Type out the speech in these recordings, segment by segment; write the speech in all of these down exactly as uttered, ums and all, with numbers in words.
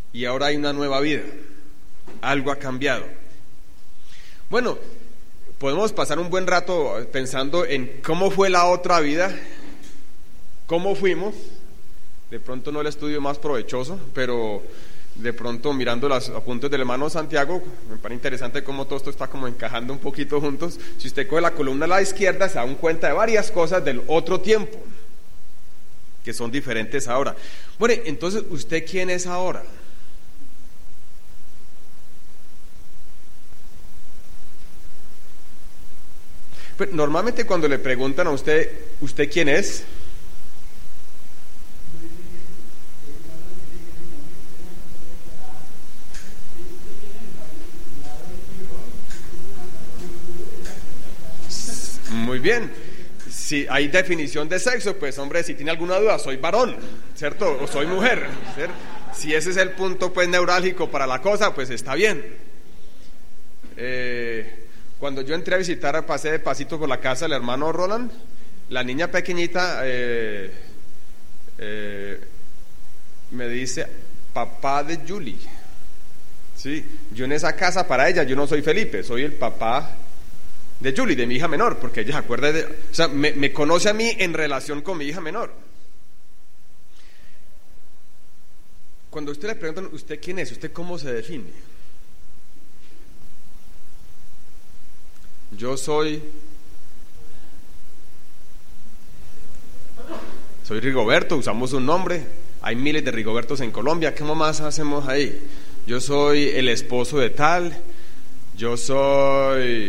y ahora hay una nueva vida. Algo ha cambiado. Bueno, podemos pasar un buen rato pensando en cómo fue la otra vida, cómo fuimos. De pronto no el estudio más provechoso, pero de pronto mirando los apuntes del hermano Santiago, me parece interesante cómo todo esto está como encajando un poquito juntos. Si usted coge la columna a la izquierda, se da cuenta de varias cosas del otro tiempo, que son diferentes ahora. Bueno, entonces, ¿usted quién es ahora? Pues, normalmente cuando le preguntan a usted, ¿usted quién es? Muy bien. Si hay definición de sexo, pues hombre, si tiene alguna duda, soy varón, ¿cierto? O soy mujer, ¿cierto? Si ese es el punto pues neurálgico para la cosa, pues está bien. Eh, cuando yo entré a visitar, pasé de pasito por la casa del hermano Roland, la niña pequeñita eh, eh, me dice, papá de Julie. Sí, yo en esa casa para ella, yo no soy Felipe, soy el papá de Julie, de mi hija menor, porque ella se acuerda de, o sea, me, me conoce a mí en relación con mi hija menor. Cuando usted le preguntan, ¿usted quién es? ¿Usted cómo se define? Yo soy soy Rigoberto, usamos un nombre, hay miles de Rigobertos en Colombia, ¿qué más hacemos ahí? Yo soy el esposo de tal, yo soy...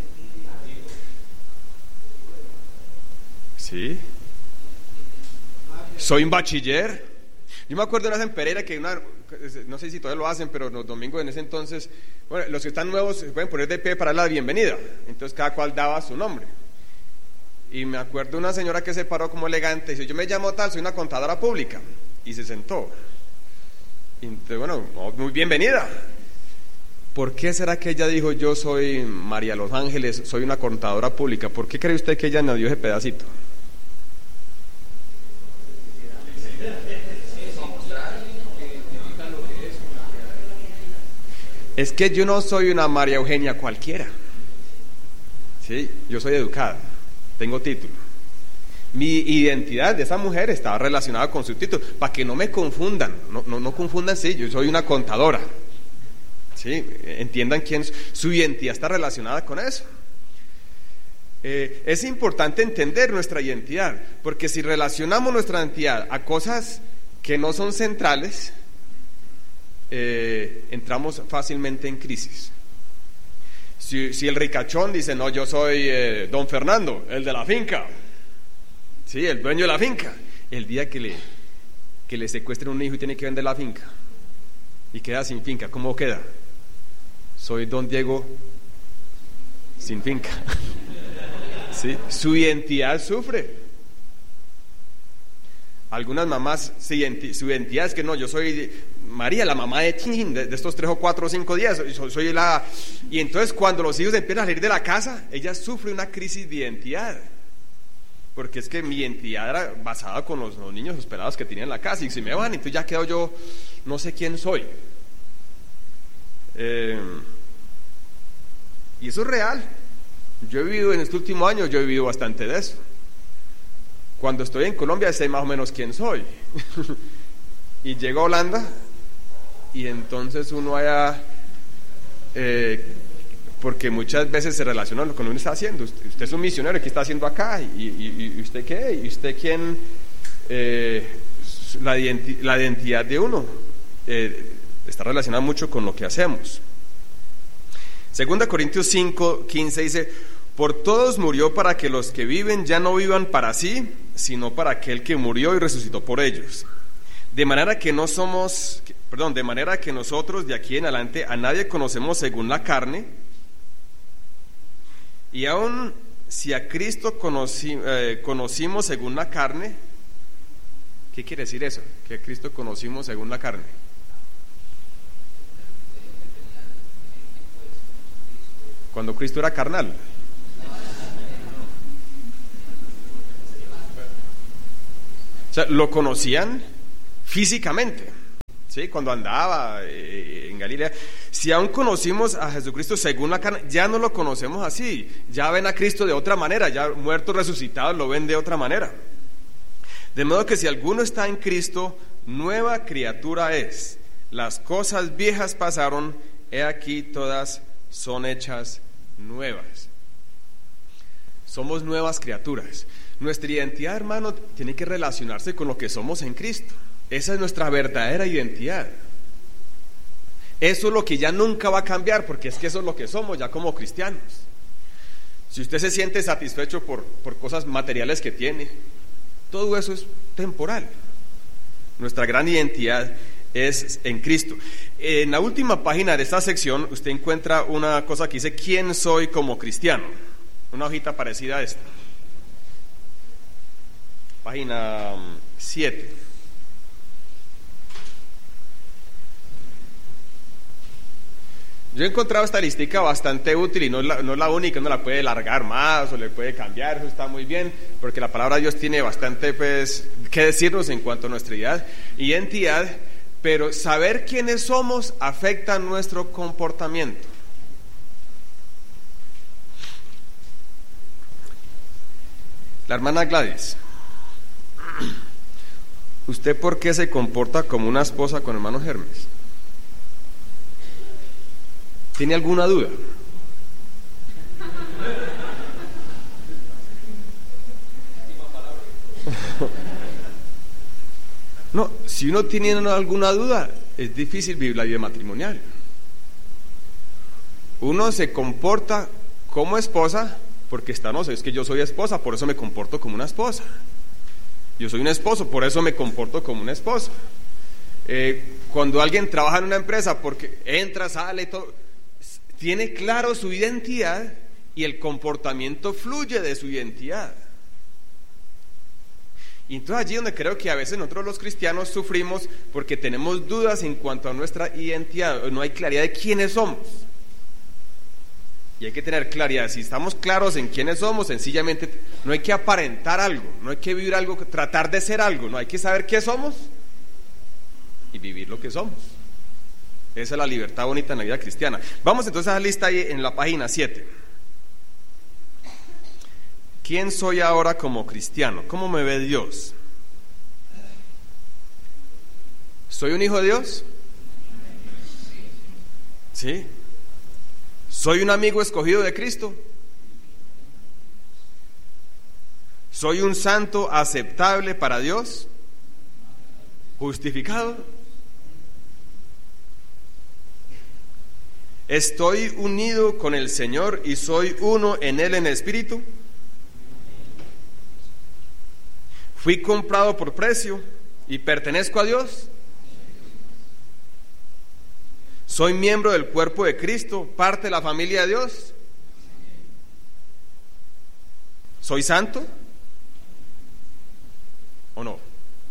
¿Sí? Soy un bachiller. Yo me acuerdo de una vez en Pereira que una, no sé si todavía lo hacen, pero los domingos en ese entonces, bueno, los que están nuevos se pueden poner de pie para la bienvenida. Entonces cada cual daba su nombre. Y me acuerdo de una señora que se paró como elegante y dice, yo me llamo tal, soy una contadora pública. Y se sentó. Y entonces, bueno, muy bienvenida. ¿Por qué será que ella dijo, yo soy María Los Ángeles, soy una contadora pública? ¿Por qué cree usted que ella nos dio ese pedacito? Es que yo no soy una María Eugenia cualquiera. Sí, yo soy educada, tengo título. Mi identidad de esa mujer estaba relacionada con su título, para que no me confundan, no, no, no confundan, sí, yo soy una contadora. Sí, entiendan quién, su identidad está relacionada con eso. Eh, es importante entender nuestra identidad, porque si relacionamos nuestra identidad a cosas que no son centrales, eh, entramos fácilmente en crisis. Si, si el ricachón dice, no, yo soy eh, don Fernando, el de la finca, sí, el dueño de la finca, el día que le, que le secuestren un hijo y tiene que vender la finca y queda sin finca, ¿cómo queda? Soy don Diego sin finca. ¿Sí? Su identidad sufre. Algunas mamás, su identidad es que no, yo soy María, la mamá de Tin, de, de estos tres o cuatro o cinco días, soy, soy la... Y entonces cuando los hijos empiezan a salir de la casa, ella sufre una crisis de identidad. Porque es que mi identidad era basada con los, los niños esperados que tenía en la casa, y si me van, entonces ya quedo yo, no sé quién soy. Eh, y eso es real. Yo he vivido en este último año, yo he vivido bastante de eso. Cuando estoy en Colombia sé más o menos quién soy. Y llego a Holanda y entonces uno haya eh, porque muchas veces se relaciona con lo que uno está haciendo. Usted, usted es un misionero, ¿qué está haciendo acá? ¿Y, y, y usted qué? ¿Y usted quién? Eh, la, identi- la identidad de uno eh, está relacionada mucho con lo que hacemos. Segunda Corintios cinco, quince dice, por todos murió para que los que viven ya no vivan para sí, sino para aquel que murió y resucitó por ellos. De manera que no somos, perdón, de manera que nosotros de aquí en adelante a nadie conocemos según la carne, y aun si a Cristo conocí, eh, conocimos según la carne, ¿qué quiere decir eso? Que a Cristo conocimos según la carne. Cuando Cristo era carnal. O sea, lo conocían físicamente, ¿sí? Cuando andaba eh, en Galilea. Si aún conocimos a Jesucristo según la carne, ya no lo conocemos así. Ya ven a Cristo de otra manera, ya muertos, resucitados, lo ven de otra manera. De modo que si alguno está en Cristo, nueva criatura es. Las cosas viejas pasaron, he aquí todas son hechas nuevas. Somos nuevas criaturas. Nuestra identidad, hermano, tiene que relacionarse con lo que somos en Cristo. Esa es nuestra verdadera identidad. Eso es lo que ya nunca va a cambiar, porque es que eso es lo que somos ya como cristianos. Si usted se siente satisfecho por, por cosas materiales que tiene, todo eso es temporal. Nuestra gran identidad es en Cristo. En la última página de esta sección usted encuentra una cosa que dice ¿quién soy como cristiano? Una hojita parecida a esta. Página siete. Yo he encontrado esta listica bastante útil y no es, la, no es la única, uno la puede alargar más o le puede cambiar, eso está muy bien, porque la palabra de Dios tiene bastante pues que decirnos en cuanto a nuestra identidad, identidad, pero saber quiénes somos afecta nuestro comportamiento. La hermana Gladys, ¿usted por qué se comporta como una esposa con hermano Hermes? ¿Tiene alguna duda? No, si uno tiene alguna duda, es difícil vivir la vida matrimonial. Uno se comporta como esposa porque está, no sé, es que yo soy esposa, por eso me comporto como una esposa. Yo soy un esposo, por eso me comporto como una esposa. Eh, cuando alguien trabaja en una empresa, porque entra, sale y todo, tiene claro su identidad y el comportamiento fluye de su identidad. Y entonces allí donde creo que a veces nosotros los cristianos sufrimos porque tenemos dudas en cuanto a nuestra identidad, no hay claridad de quiénes somos. Y hay que tener claridad, si estamos claros en quiénes somos, sencillamente no hay que aparentar algo, no hay que vivir algo, tratar de ser algo, no hay que saber qué somos y vivir lo que somos. Esa es la libertad bonita en la vida cristiana. Vamos entonces a la lista ahí en la página siete. ¿Quién soy ahora como cristiano? ¿Cómo me ve Dios? ¿Soy un hijo de Dios? ¿Sí? ¿Soy un amigo escogido de Cristo? ¿Soy un santo aceptable para Dios? ¿Justificado? ¿Estoy unido con el Señor y soy uno en Él en espíritu? ¿Fui comprado por precio y pertenezco a Dios? ¿Soy miembro del cuerpo de Cristo, parte de la familia de Dios? ¿Soy santo? ¿O no?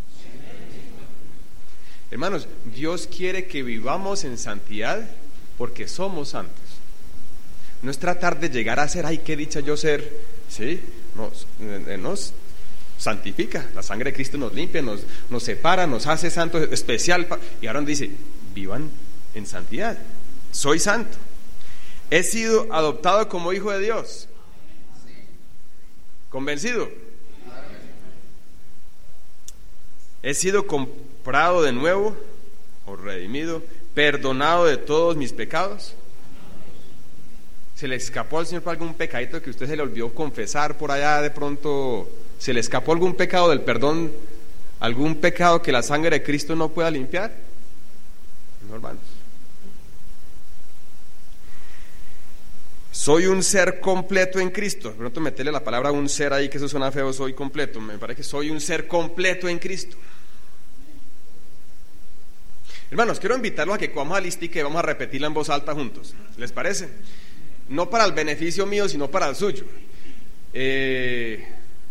Hermanos, Dios quiere que vivamos en santidad porque somos santos. No es tratar de llegar a ser, ay, qué dicha yo ser, ¿sí? Nos, nos santifica, la sangre de Cristo nos limpia, nos, nos separa, nos hace santos, especial. Y ahora dice, vivan en santidad. Soy santo. He sido adoptado como hijo de Dios. ¿Convencido? He sido comprado de nuevo o redimido, perdonado de todos mis pecados. ¿Se le escapó al Señor por algún pecadito que usted se le olvidó confesar por allá de pronto? ¿Se le escapó algún pecado del perdón? ¿Algún pecado que la sangre de Cristo no pueda limpiar? No, hermanos. Soy un ser completo en Cristo. De pronto meterle la palabra un ser ahí, que eso suena feo, soy completo. Me parece que soy un ser completo en Cristo. Hermanos, quiero invitarlos a que vamos a listica y vamos a repetirla en voz alta juntos. ¿Les parece? No para el beneficio mío, sino para el suyo. Eh,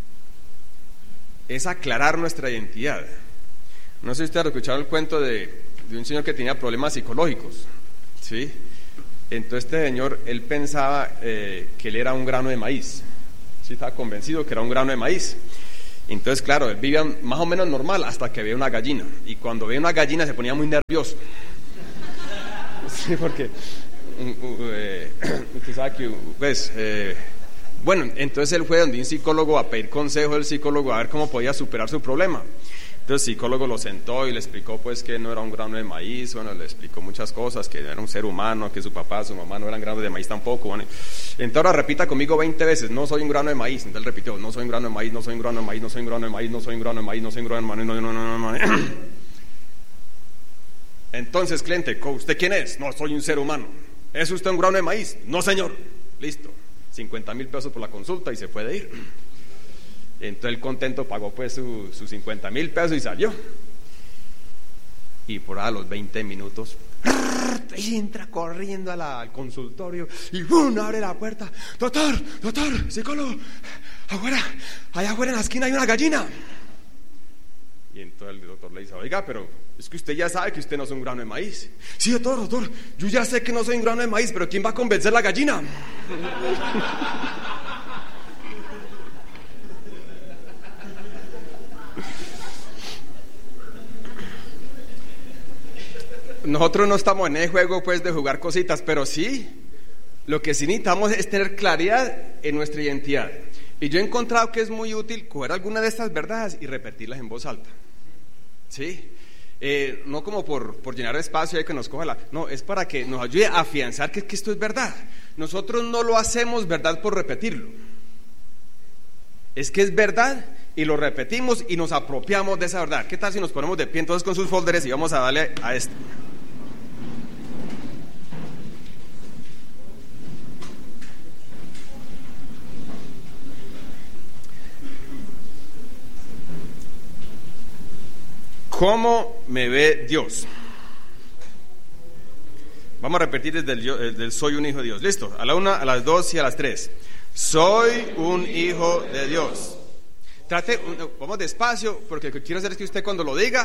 es aclarar nuestra identidad. No sé si ustedes han escuchado el cuento de, de un señor que tenía problemas psicológicos, ¿sí? Entonces este señor, él pensaba eh, que él era un grano de maíz, ¿sí? Estaba convencido que era un grano de maíz. Entonces, claro, él vivía más o menos normal hasta que veía una gallina. Y cuando veía una gallina se ponía muy nervioso. Sí, porque eh, usted sabe que, pues, eh, bueno, entonces él fue donde un psicólogo a pedir consejo del psicólogo a ver cómo podía superar su problema. Entonces el psicólogo lo sentó y le explicó pues que no era un grano de maíz, bueno, le explicó muchas cosas, que era un ser humano, que su papá, su mamá no eran granos de maíz tampoco. Bueno, entonces ahora repita conmigo veinte veces, no soy un grano de maíz. Entonces él repitió, no soy un grano de maíz, no soy un grano de maíz, no soy un grano de maíz, no soy un grano de maíz, no soy un grano de maíz, no, no, no, no, no. Entonces, cliente, ¿usted quién es? No, soy un ser humano. ¿Es usted un grano de maíz? No, señor. Listo, cincuenta mil pesos por la consulta y se puede ir. Entonces él contento pagó pues sus su cincuenta mil pesos y salió. Y por a los veinte minutos entra corriendo a la, al consultorio y ¡bum! Abre la puerta. Doctor, doctor, psicólogo, afuera, allá afuera en la esquina hay una gallina. Y entonces el doctor le dice, oiga, pero es que usted ya sabe que usted no es un grano de maíz. Sí, doctor, doctor, yo ya sé que no soy un grano de maíz, pero ¿quién va a convencer a la gallina? Nosotros no estamos en el juego pues de jugar cositas, pero sí, lo que sí necesitamos es tener claridad en nuestra identidad. Y yo he encontrado que es muy útil coger alguna de estas verdades y repetirlas en voz alta. ¿Sí? Eh, no como por, por llenar espacio y que nos coja la... No, es para que nos ayude a afianzar que, que esto es verdad. Nosotros no lo hacemos verdad por repetirlo. Es que es verdad y lo repetimos y nos apropiamos de esa verdad. ¿Qué tal si nos ponemos de pie entonces con sus folders y vamos a darle a esto? ¿Cómo me ve Dios? Vamos a repetir desde el, yo, desde el soy un hijo de Dios. ¿Listo? A la una, a las dos y a las tres. Soy un hijo de Dios. Trate, vamos despacio, porque lo que quiero hacer es que usted cuando lo diga,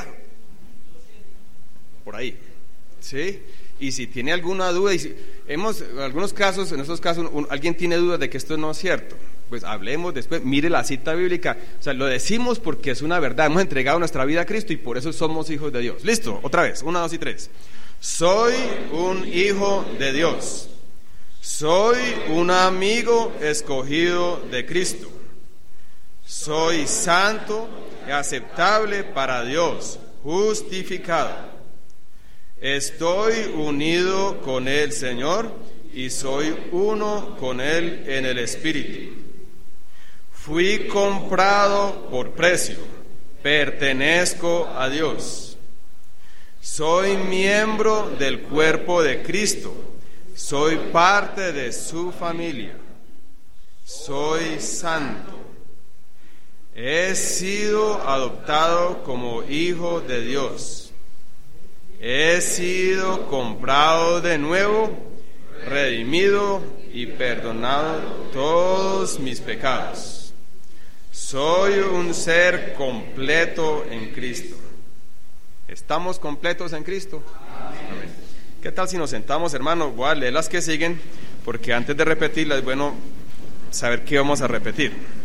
por ahí, ¿sí? Y si tiene alguna duda, y si, hemos, en algunos casos, en estos casos, un, alguien tiene dudas de que esto no es cierto, pues hablemos después, mire la cita bíblica, o sea, lo decimos porque es una verdad, hemos entregado nuestra vida a Cristo y por eso somos hijos de Dios. ¿Listo? Otra vez, una, dos y tres. Soy un hijo de Dios. Soy un amigo escogido de Cristo. Soy santo y aceptable para Dios, justificado. Estoy unido con el Señor y soy uno con Él en el Espíritu. Fui comprado por precio, pertenezco a Dios. Soy miembro del cuerpo de Cristo, soy parte de su familia. Soy santo. He sido adoptado como hijo de Dios. He sido comprado de nuevo, redimido y perdonado todos mis pecados. Soy un ser completo en Cristo. ¿Estamos completos en Cristo? Amén. ¿Qué tal si nos sentamos, hermano? Voy a leer las que siguen, porque antes de repetirlas es bueno saber qué vamos a repetir.